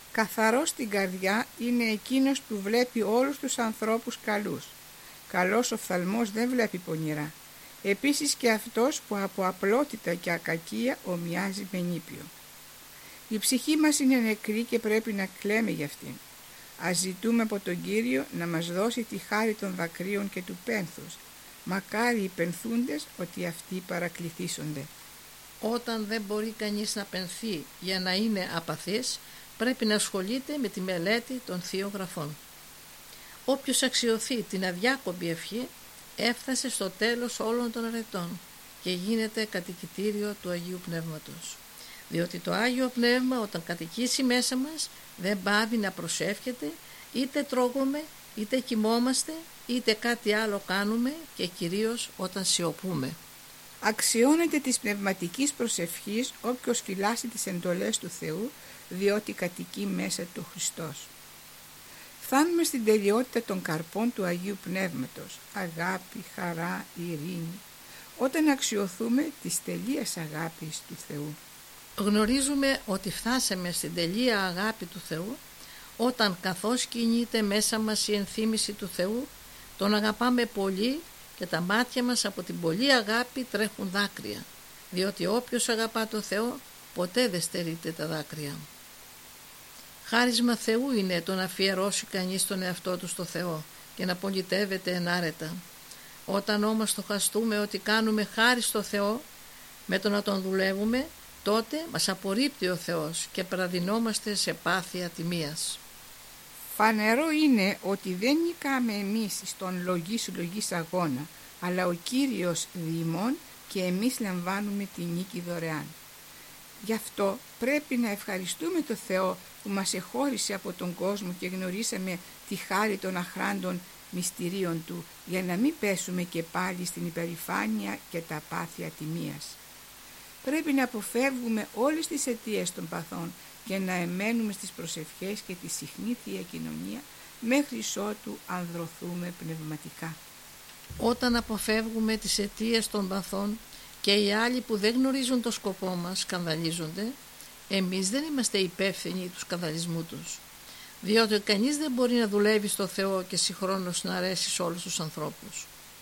Καθαρός στην καρδιά είναι εκείνος που βλέπει όλους τους ανθρώπους καλούς. Καλός οφθαλμός δεν βλέπει πονηρά. Επίσης και αυτός που από απλότητα και ακακία ομοιάζει με νήπιο. Η ψυχή μας είναι νεκρή και πρέπει να κλαίμε για αυτήν. Ας ζητούμε από τον Κύριο να μας δώσει τη χάρη των δακρύων και του πένθους. Μακάρι οι πενθούντες ότι αυτοί παρακληθήσονται. Όταν δεν μπορεί κανείς να πενθεί για να είναι απαθής, πρέπει να ασχολείται με τη μελέτη των Θείων Γραφών. Όποιος αξιωθεί την αδιάκοπη ευχή, έφτασε στο τέλος όλων των αρετών και γίνεται κατοικητήριο του Αγίου Πνεύματος. Διότι το Άγιο Πνεύμα όταν κατοικήσει μέσα μας δεν πάβει να προσεύχεται, είτε τρώγουμε, είτε κοιμόμαστε, είτε κάτι άλλο κάνουμε και κυρίως όταν σιωπούμε. Αξιώνεται της πνευματικής προσευχής όποιος φυλάσει τις εντολές του Θεού, διότι κατοικεί μέσα του Χριστός. Φτάνουμε στην τελειότητα των καρπών του Αγίου Πνεύματος, αγάπη, χαρά, ειρήνη, όταν αξιωθούμε της τελείας αγάπης του Θεού. Γνωρίζουμε ότι φτάσαμε στην τελεία αγάπη του Θεού όταν καθώς κινείται μέσα μας η ενθύμηση του Θεού, τον αγαπάμε πολύ και τα μάτια μας από την πολλή αγάπη τρέχουν δάκρυα, διότι όποιος αγαπά το Θεό ποτέ δεν στερείται τα δάκρυα. Χάρισμα Θεού είναι το να αφιερώσει κανείς τον εαυτό του στο Θεό και να πολιτεύεται ενάρετα. Όταν όμως στοχαστούμε ότι κάνουμε χάρη στο Θεό με το να τον δουλεύουμε, τότε μας απορρίπτει ο Θεός και παραδεινόμαστε σε πάθη ατιμίας. Φανερό είναι ότι δεν νικάμε εμείς στον λογής αγώνα, αλλά ο Κύριος διημών και εμείς λαμβάνουμε τη νίκη δωρεάν. Γι' αυτό πρέπει να ευχαριστούμε το Θεό που μας εχώρισε από τον κόσμο και γνωρίσαμε τη χάρη των αχράντων μυστηρίων Του, για να μην πέσουμε και πάλι στην υπερηφάνεια και τα πάθη ατιμίας. Πρέπει να αποφεύγουμε όλες τις αιτίες των παθών και να εμένουμε στις προσευχές και τη συχνή Θεία Κοινωνία μέχρι ότου ανδρωθούμε πνευματικά. Όταν αποφεύγουμε τις αιτίες των παθών και οι άλλοι που δεν γνωρίζουν το σκοπό μας σκανδαλίζονται, εμείς δεν είμαστε υπεύθυνοι του σκανδαλισμού τους, διότι κανείς δεν μπορεί να δουλεύει στο Θεό και συγχρόνως να αρέσει σε όλους τους ανθρώπους.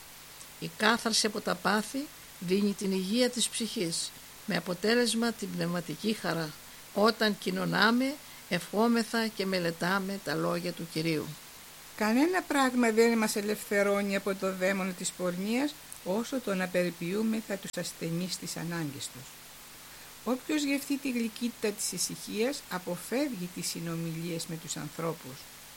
Η κάθαρση από τα πάθη δίνει την υγεία της ψυχής, με αποτέλεσμα την πνευματική χαρά, όταν κοινωνάμε, ευχόμεθα και μελετάμε τα λόγια του Κυρίου. Κανένα πράγμα δεν μας ελευθερώνει από το δαίμονο της πορνείας όσο το να περιποιούμεθα τους ασθενείς στις ανάγκες τους. Όποιος γευτεί τη γλυκύτητα της ησυχίας αποφεύγει τις συνομιλίες με τους ανθρώπους.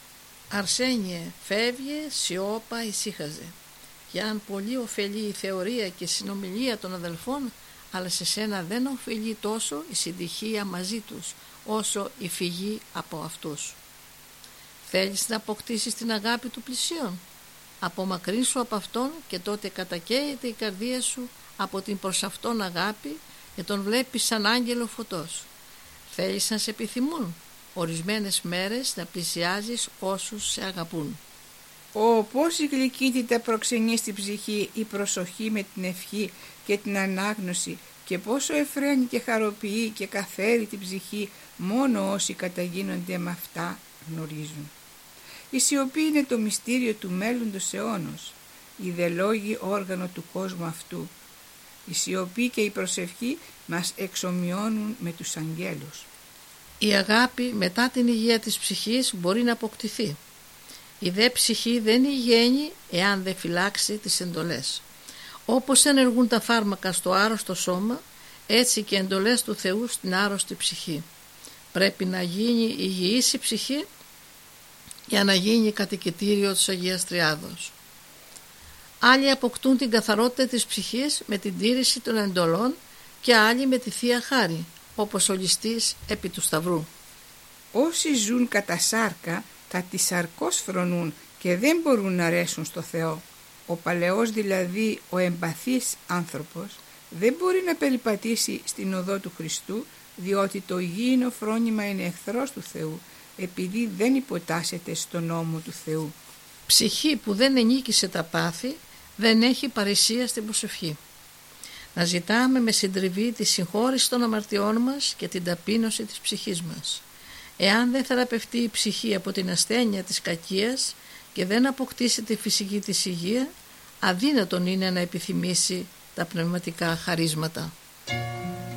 Αρσένιε, φεύγε, σιώπα, ησύχαζε. Και αν πολύ ωφελεί η θεωρία και η συνομιλία των αδελφών, αλλά σε σένα δεν ωφελεί τόσο η συντυχία μαζί τους, όσο η φυγή από αυτούς. Θέλεις να αποκτήσεις την αγάπη του πλησίον? Απομακρύνσου από αυτόν και τότε κατακαίεται η καρδία σου από την προς αυτόν αγάπη και τον βλέπεις σαν άγγελο φωτός. Θέλεις να σε επιθυμούν? Ορισμένες μέρες να πλησιάζεις όσους σε αγαπούν. Πώς η γλυκύτητα προξενεί στην ψυχή η προσοχή με την ευχή και την ανάγνωση, και πόσο εφραίνει και χαροποιεί και καθαίρει την ψυχή μόνο όσοι καταγίνονται με αυτά γνωρίζουν. Η σιωπή είναι το μυστήριο του μέλλοντος αιώνος, η δε λόγη όργανο του κόσμου αυτού. Η σιωπή και η προσευχή μας εξομοιώνουν με τους αγγέλους. Η αγάπη μετά την υγεία της ψυχής μπορεί να αποκτηθεί. Η δε ψυχή δεν υγιαίνει εάν δεν φυλάξει τις εντολές. Όπως ενεργούν τα φάρμακα στο άρρωστο σώμα, έτσι και εντολές του Θεού στην άρρωστη ψυχή. Πρέπει να γίνει υγιής η ψυχή για να γίνει κατοικητήριο της Αγίας Τριάδος. Άλλοι αποκτούν την καθαρότητα της ψυχής με την τήρηση των εντολών και άλλοι με τη Θεία Χάρη, όπως ο ληστής επί του Σταυρού. Όσοι ζουν κατά σάρκα, κατ' τη σαρκός φρονούν και δεν μπορούν να αρέσουν στο Θεό. Ο παλαιός δηλαδή ο εμπαθής άνθρωπος δεν μπορεί να περιπατήσει στην οδό του Χριστού, διότι το υγιεινό φρόνημα είναι εχθρός του Θεού, επειδή δεν υποτάσσεται στον νόμο του Θεού. Ψυχή που δεν ενίκησε τα πάθη δεν έχει παρησία στην προσευχή. Να ζητάμε με συντριβή τη συγχώρηση των αμαρτιών μας και την ταπείνωση της ψυχής μας. Εάν δεν θεραπευτεί η ψυχή από την ασθένεια της κακίας και δεν αποκτήσει τη φυσική της υγεία, αδύνατον είναι να επιθυμήσει τα πνευματικά χαρίσματα.